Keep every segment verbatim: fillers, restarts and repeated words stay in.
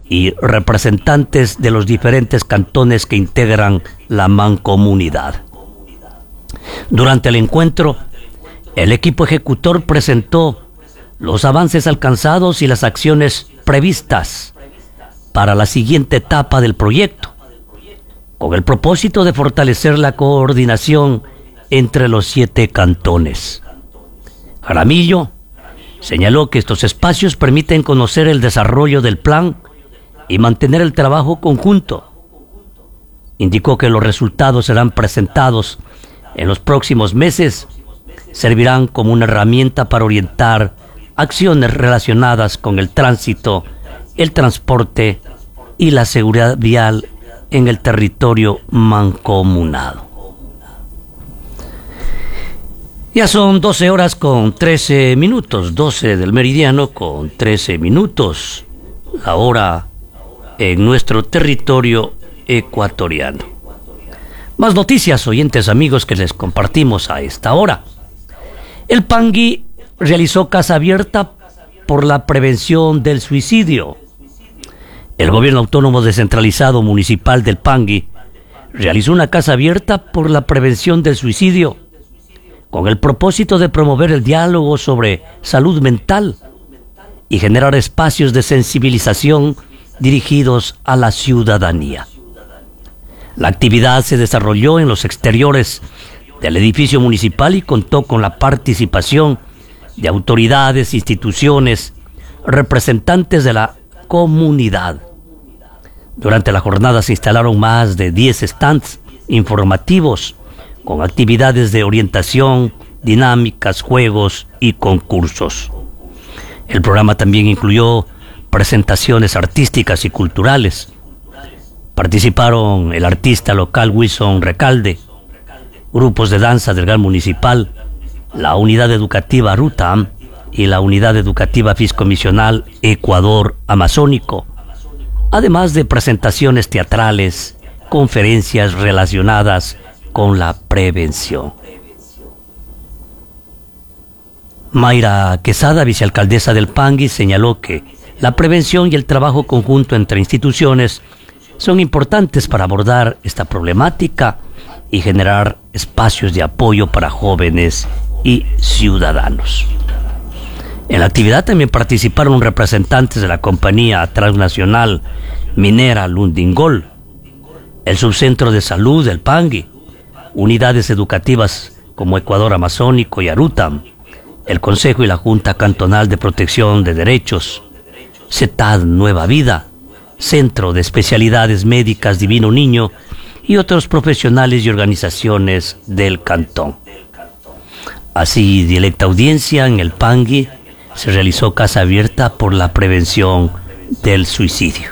y representantes de los diferentes cantones que integran la mancomunidad. Durante el encuentro, el equipo ejecutor presentó los avances alcanzados y las acciones previstas para la siguiente etapa del proyecto, con el propósito de fortalecer la coordinación entre los siete cantones. Jaramillo señaló que estos espacios permiten conocer el desarrollo del plan y mantener el trabajo conjunto. Indicó que los resultados serán presentados en los próximos meses, servirán como una herramienta para orientar acciones relacionadas con el tránsito, el transporte y la seguridad vial en el territorio mancomunado. Ya son doce horas con trece minutos, doce del meridiano con trece minutos, la hora en nuestro territorio ecuatoriano. Más noticias, oyentes amigos, que les compartimos a esta hora. El Pangui realizó casa abierta por la prevención del suicidio. El gobierno autónomo descentralizado municipal del Pangui realizó una casa abierta por la prevención del suicidio con el propósito de promover el diálogo sobre salud mental y generar espacios de sensibilización dirigidos a la ciudadanía. La actividad se desarrolló en los exteriores del edificio municipal y contó con la participación de autoridades, instituciones, representantes de la comunidad. Durante la jornada se instalaron más de diez stands informativos con actividades de orientación, dinámicas, juegos y concursos. El programa también incluyó presentaciones artísticas y culturales. Participaron el artista local Wilson Recalde, grupos de danza del Gran Municipal, la Unidad Educativa Rutam y la Unidad Educativa Fiscomisional Ecuador Amazónico, además de presentaciones teatrales, conferencias relacionadas con la prevención. Mayra Quesada, vicealcaldesa del Pangui, señaló que la prevención y el trabajo conjunto entre instituciones son importantes para abordar esta problemática y generar espacios de apoyo para jóvenes y ciudadanos. En la actividad también participaron representantes de la compañía transnacional minera Lundingol, el subcentro de salud del Pangui, unidades educativas como Ecuador Amazónico y Arutam, el Consejo y la Junta Cantonal de Protección de Derechos, CETAD Nueva Vida, Centro de Especialidades Médicas Divino Niño y otros profesionales y organizaciones del cantón. Así, directa audiencia en el Pangui, se realizó casa abierta por la prevención del suicidio.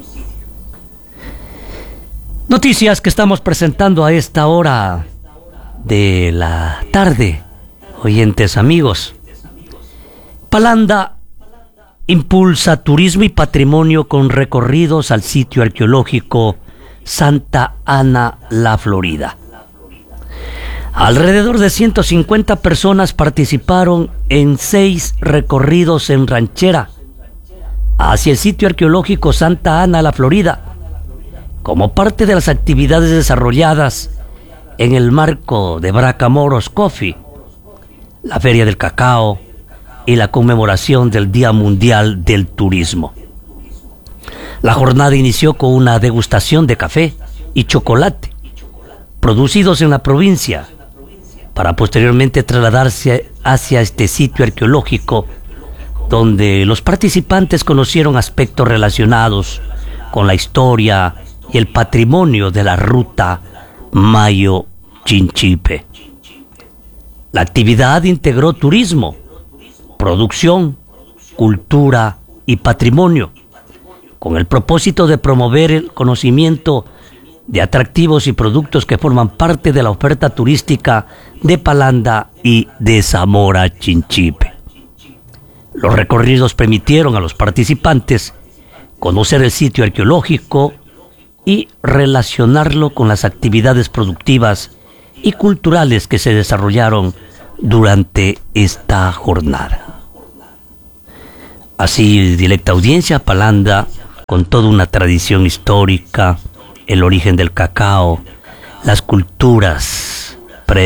Noticias que estamos presentando a esta hora de la tarde, oyentes amigos. Palanda impulsa turismo y patrimonio con recorridos al sitio arqueológico Santa Ana, La Florida. Alrededor de ciento cincuenta personas participaron en seis recorridos en ranchera hacia el sitio arqueológico Santa Ana, La Florida, como parte de las actividades desarrolladas en el marco de Bracamoros Coffee, la Feria del Cacao y la conmemoración del Día Mundial del Turismo. La jornada inició con una degustación de café y chocolate producidos en la provincia, para posteriormente trasladarse hacia este sitio arqueológico, donde los participantes conocieron aspectos relacionados con la historia y el patrimonio de la ruta Mayo Chinchipe. La actividad integró turismo, producción, cultura y patrimonio, con el propósito de promover el conocimiento de atractivos y productos que forman parte de la oferta turística de Palanda y de Zamora Chinchipe. Los recorridos permitieron a los participantes conocer el sitio arqueológico y relacionarlo con las actividades productivas y culturales que se desarrollaron durante esta jornada. Así, directa audiencia, Palanda con toda una tradición histórica, el origen del cacao, las culturas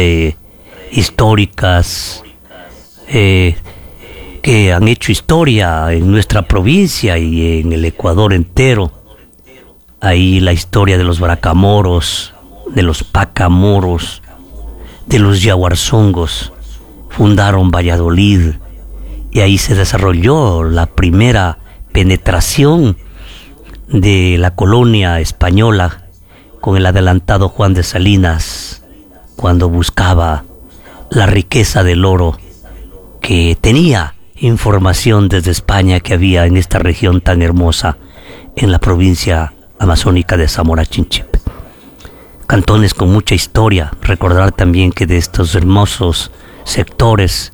prehistóricas eh, que han hecho historia en nuestra provincia y en el Ecuador entero. Ahí la historia de los bracamoros, de los pacamoros, de los yaguarzongos, fundaron Valladolid y ahí se desarrolló la primera penetración de la colonia española con el adelantado Juan de Salinas cuando buscaba la riqueza del oro, que tenía información desde España que había en esta región tan hermosa en la provincia amazónica de Zamora Chinchipe. Cantones con mucha historia. Recordar también que de estos hermosos sectores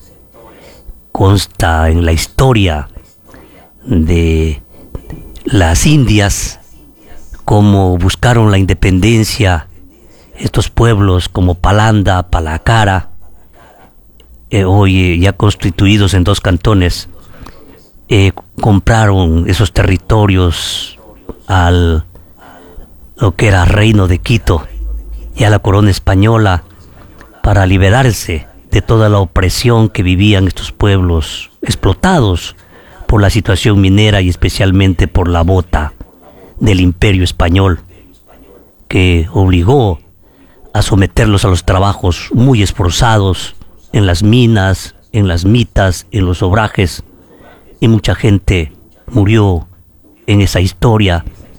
consta en la historia de las Indias, cómo buscaron la independencia estos pueblos como Palanda, Palacara, eh, hoy eh, ya constituidos en dos cantones, eh, compraron esos territorios al lo que era Reino de Quito y a la corona española para liberarse de toda la opresión que vivían estos pueblos explotados por la situación minera y especialmente por la bota del Imperio Español, que obligó a someterlos a los trabajos muy esforzados en las minas, en las mitas, en los obrajes, y mucha gente murió en esa historia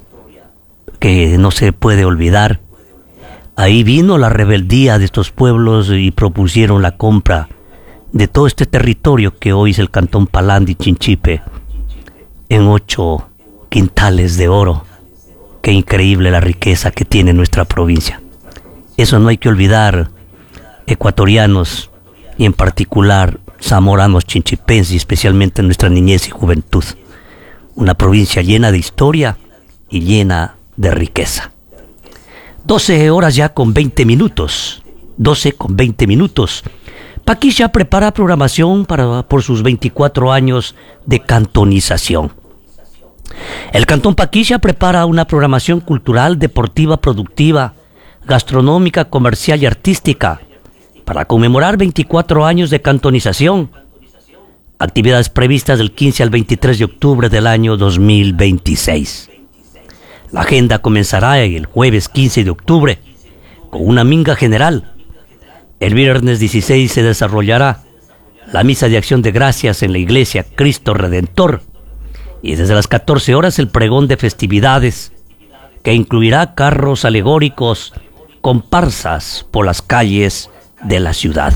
que no se puede olvidar. Ahí vino la rebeldía de estos pueblos y propusieron la compra de todo este territorio que hoy es el cantón Palanda y Chinchipe en ocho quintales de oro. Qué increíble la riqueza que tiene nuestra provincia. Eso no hay que olvidar, ecuatorianos y en particular zamoranos chinchipenses, especialmente nuestra niñez y juventud. Una provincia llena de historia y llena de riqueza. doce horas ya con veinte minutos. doce con veinte minutos. Paquilla prepara programación para, por sus veinticuatro años de cantonización. El Cantón Paquilla prepara una programación cultural, deportiva, productiva, gastronómica, comercial y artística para conmemorar veinticuatro años de cantonización. Actividades previstas del quince al veintitrés de octubre del año dos mil veintiséis. La agenda comenzará el jueves quince de octubre con una minga general. El viernes dieciséis se desarrollará la misa de acción de gracias en la iglesia Cristo Redentor y desde las catorce horas el pregón de festividades que incluirá carros alegóricos, comparsas por las calles de la ciudad.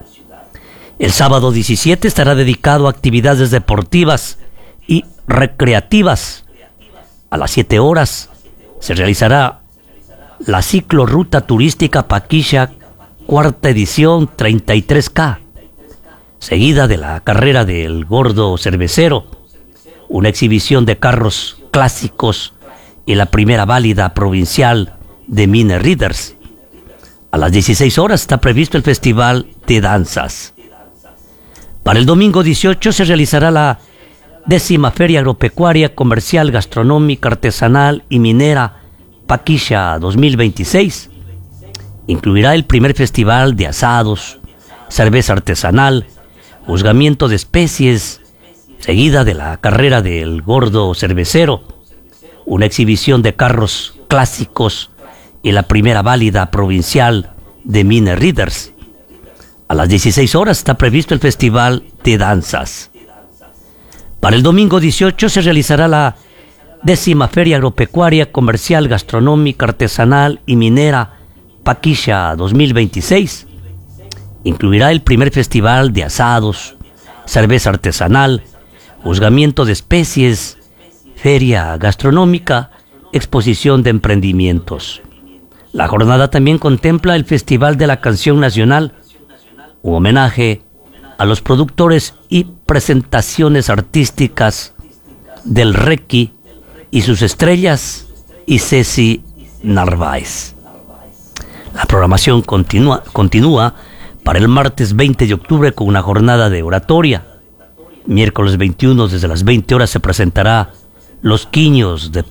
El sábado diecisiete estará dedicado a actividades deportivas y recreativas. A las siete horas se realizará la ciclorruta turística Paquilla, cuarta edición treinta y tres K, seguida de la carrera del Gordo Cervecero, una exhibición de carros clásicos y la primera válida provincial de Mine Riders. A las dieciséis horas está previsto el Festival de Danzas. Para el domingo dieciocho se realizará la décima Feria Agropecuaria, Comercial, Gastronómica, Artesanal y Minera Paquilla dos mil veintiséis. Incluirá el primer festival de asados, cerveza artesanal, juzgamiento de especies, seguida de la carrera del Gordo Cervecero, una exhibición de carros clásicos y la primera válida provincial de Mine Riders. A las dieciséis horas está previsto el Festival de Danzas. Para el domingo dieciocho se realizará la décima Feria Agropecuaria, Comercial, Gastronómica, Artesanal y Minera Paquilla dos mil veintiséis. Incluirá el primer festival de asados, cerveza artesanal, juzgamiento de especies, feria gastronómica, exposición de emprendimientos. La jornada también contempla el Festival de la Canción Nacional, un homenaje a los productores y presentaciones artísticas del Requi y sus estrellas y Ceci Narváez. La programación continúa, continúa para el martes veinte de octubre con una jornada de oratoria. Miércoles veintiuno desde las veinte horas se presentará Los Quiños de